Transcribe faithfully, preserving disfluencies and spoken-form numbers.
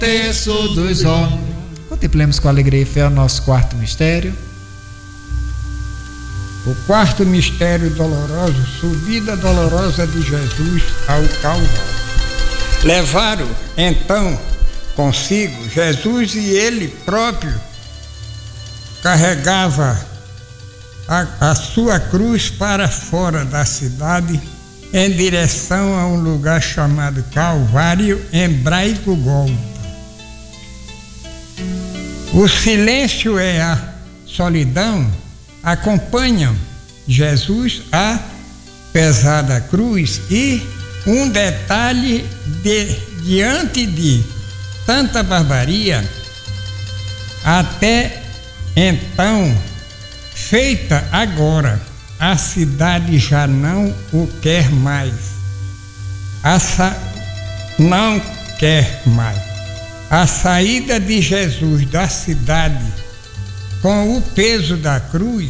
terço dos homens. Contemplemos com alegria e fé o nosso quarto mistério. O quarto mistério doloroso, subida dolorosa de Jesus ao Calvário. Levaram então consigo Jesus, e ele próprio carregava a, a sua cruz para fora da cidade, em direção a um lugar chamado Calvário, hebraico Gólgota. O silêncio e a solidão acompanham Jesus a pesada cruz, e um detalhe de, diante de tanta barbaria, até então feita agora, a cidade já não o quer mais. A sa... não quer mais. A saída de Jesus da cidade com o peso da cruz